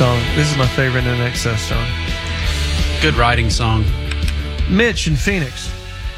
song. This is my favorite NXS song. Good riding song. Mitch in Phoenix.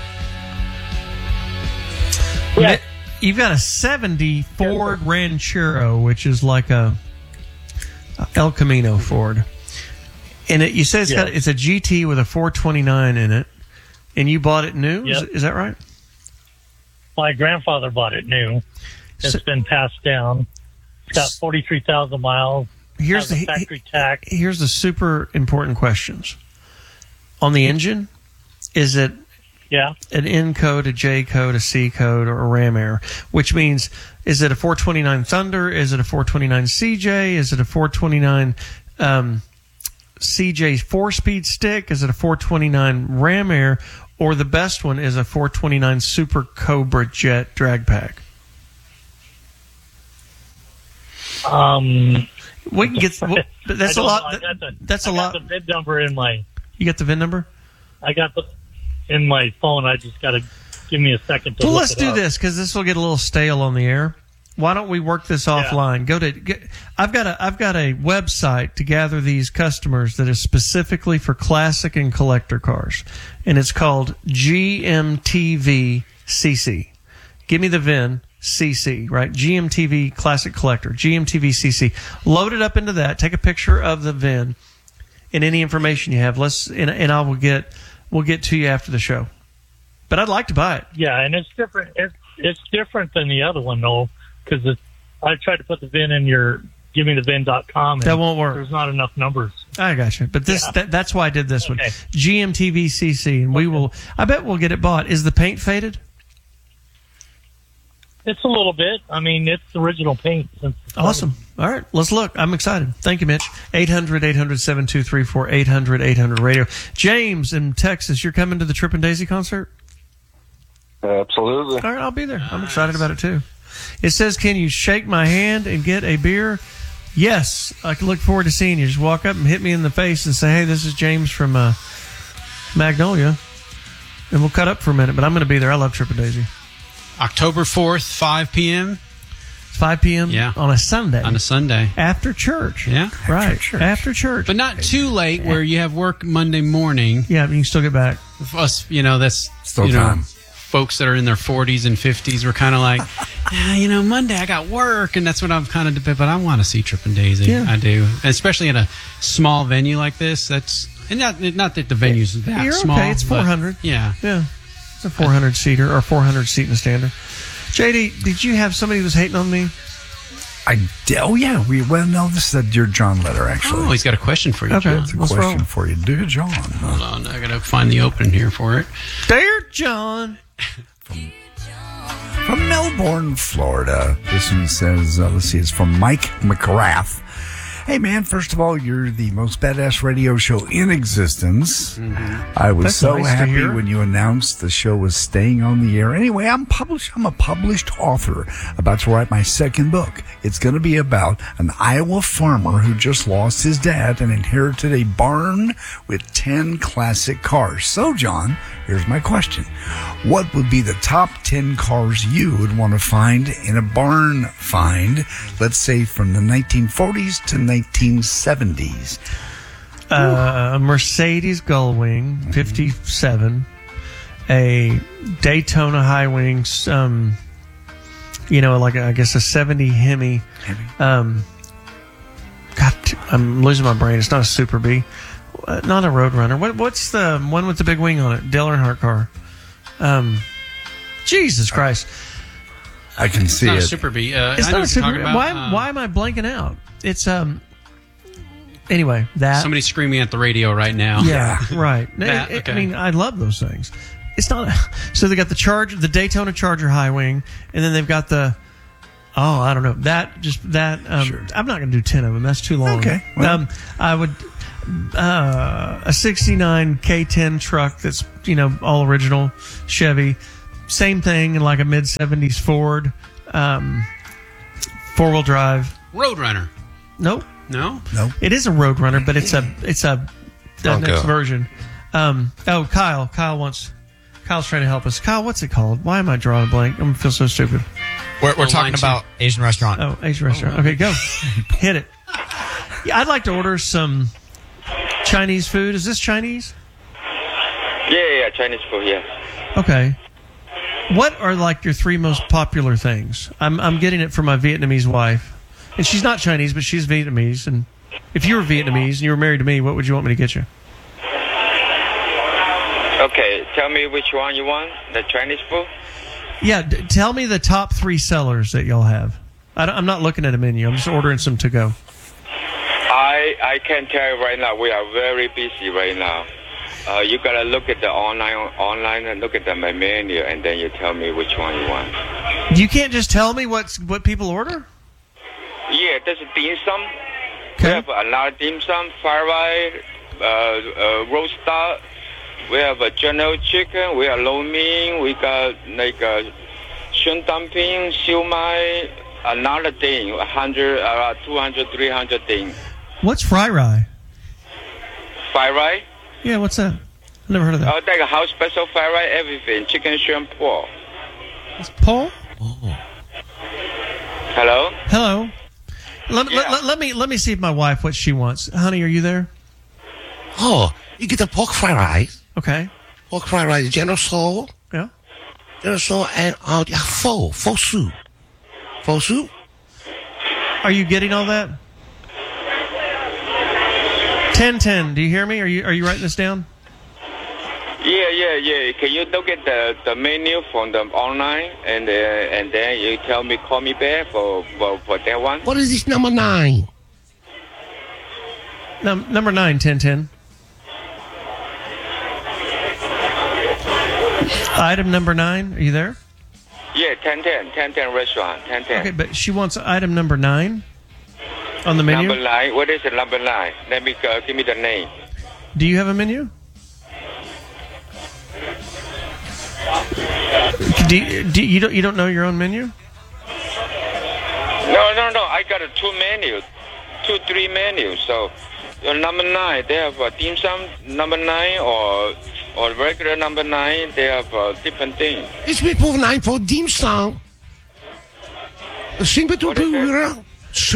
Yeah. You've got a 70 Ford Ranchero, which is like a El Camino Ford. And you say it's a GT with a 429 in it, and you bought it new? Yep. Is that right? My grandfather bought it new. It's been passed down. It's got 43,000 miles. Here's the factory tax. Here's the super important questions. On the engine, is it an N code, a J code, a C code, or a Ram Air? Which means, is it a 429 Thunder? Is it a 429 CJ? Is it a 429 CJ 4-speed stick? Is it a 429 Ram Air? Or the best one is a 429 Super Cobra Jet drag pack? We can get. That's a lot. That's a lot. I got the VIN number in my. You got the VIN number? I got in my phone. I just got to give me a second to. Well, look let's do this because this will get a little stale on the air. Why don't we work this offline? I've got a website to gather these customers that is specifically for classic and collector cars, and it's called GMTV CC. Give me the VIN. CC, right? GMTV Classic Collector, GMTV CC. Load it up into that. Take a picture of the VIN and any information you have. We'll get to you after the show. But I'd like to buy it. Yeah, and it's different. It's different than the other one though, because I tried to put the VIN in your givemethevin.com. That won't work. There's not enough numbers. I got you. But that's why I did this one. GMTV CC, and I bet we'll get it bought. Is the paint faded? It's a little bit. I mean, it's original paint. Awesome. All right, let's look. I'm excited. Thank you, Mitch. 800-800-7234, 800-800-RADIO. James in Texas, you're coming to the Tripp and Daisy concert? Absolutely. All right, I'll be there. I'm excited about it, too. It says, can you shake my hand and get a beer? Yes, I can look forward to seeing you. Just walk up and hit me in the face and say, hey, this is James from Magnolia. And we'll cut up for a minute, but I'm going to be there. I love Tripp and Daisy. October 4th, 5 p.m. 5 p.m. on a Sunday. On a Sunday. After church. Yeah. Right. After church. But not too late where you have work Monday morning. Yeah, you can still get back. Us, that's still time. Folks that are in their 40s and 50s were kind of like, Monday I got work, and that's what I'm kind of, but I want to see Tripp and Daisy. Yeah. I do. And especially in a small venue like this. And not that the venue's that You're small. Okay, it's 400. Yeah. Yeah. A 400-seater or 400-seat in the standard. JD, did you have somebody who was hating on me? This is a Dear John letter, actually. Oh, he's got a question for you, okay. John. It's a question for you. Dear John. Hold on, I got to find the open here for it. Dear John. From Melbourne, Florida. This one says, it's from Mike McGrath. Hey, man, first of all, you're the most badass radio show in existence. Mm-hmm. I was so happy when you announced the show was staying on the air. Anyway, I'm a published author about to write my second book. It's going to be about an Iowa farmer who just lost his dad and inherited a barn with 10 classic cars. So, John, here's my question. What would be the top 10 cars you would want to find in a barn find, let's say from the 1940s to 1970s? A Mercedes Gullwing 57, a Daytona High Wings, like I guess a 70 Hemi. God, I'm losing my brain. It's not a Super B, not a Roadrunner. What's the one with the big wing on it? Dale Earnhardt car. Jesus Christ! I can see it. It's not a Super B. It's not a Super B. Why am I blanking out? It's Anyway, that somebody's screaming at the radio right now. Yeah, right. Okay. I mean, I love those things. It's not. So they got the Daytona Charger High Wing, and then they've got the. Oh, I don't know. Sure. I'm not going to do 10 of them. That's too long. Okay. Well. I would. A 69 K10 truck that's all original Chevy. Same thing in like a mid 70s Ford. 4-wheel drive. Roadrunner. Nope. No. It is a Roadrunner, but it's a next version. Kyle's trying to help us. Kyle, what's it called? Why am I drawing a blank? I'm gonna feel so stupid. We're talking about Asian restaurant. Oh, Asian restaurant. Okay, go. Hit it. Yeah, I'd like to order some Chinese food. Is this Chinese? Yeah, Chinese food, yeah. Okay. What are like your 3 most popular things? I'm getting it for my Vietnamese wife. And she's not Chinese, but she's Vietnamese. And if you were Vietnamese and you were married to me, what would you want me to get you? Okay, tell me which one you want. The Chinese food? Yeah, tell me the top 3 sellers that y'all have. I'm not looking at a menu. I'm just ordering some to go. I can't tell you right now. We are very busy right now. You gotta look at the online and look at the menu, and then you tell me which one you want. You can't just tell me what people order? Yeah, there's a dim sum. Okay. We have a lot of dim sum, fried rice, roast duck. We have a general chicken. We have lo mein. We got like shun dumpling, siu mai. Another thing, 100, 200, 300 things. What's fry rye? Fried rice? Yeah, what's that? I've never heard of that. Like a house special fried rice, everything. Chicken, shrimp, pork. It's Paul? Oh. Hello? Hello. Let me see if my wife, what she wants. Honey, are you there? Oh, you get the pork fried rice. Okay. Pork fried rice, general soul. Yeah. General soul and pho soup. Pho soup? Are you getting all that? 1010, do you hear me? Are you writing this down? Yeah. Can you look at the menu from the online and then you call me back for that one? What is this number 9? Number 9, 1010. Item number 9, are you there? Yeah, 1010 restaurant, 1010. Okay, but she wants item number 9 on the menu. Number 9, what is the number 9? Let me give me the name. Do you have a menu? You don't know your own menu? No. I got 3 menus. So number 9, they have a dim sum. Number 9 or regular number 9, they have different things. It's people 9 for dim sum. Shrimp tempura.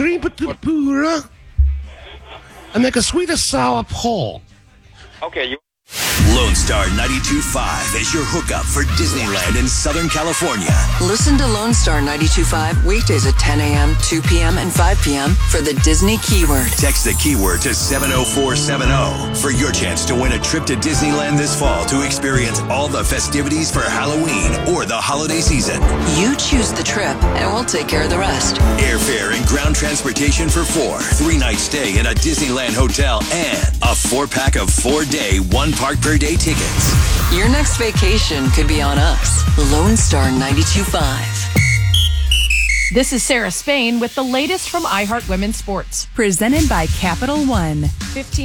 And like a sweet and sour pork. Okay, Lone Star 92.5 is your hookup for Disneyland in Southern California. Listen to Lone Star 92.5 weekdays at 10 a.m., 2 p.m., and 5 p.m. for the Disney keyword. Text the keyword to 70470 for your chance to win a trip to Disneyland this fall to experience all the festivities for Halloween or the holiday season. You choose the trip, and we'll take care of the rest. Airfare and ground transportation for 4, 3-night stay in a Disneyland hotel, and a 4-pack of 4-day, 1-park-per-day tickets. Your next vacation could be on us. Lone Star 92.5. This is Sarah Spain with the latest from iHeart Women's Sports. Presented by Capital One. 15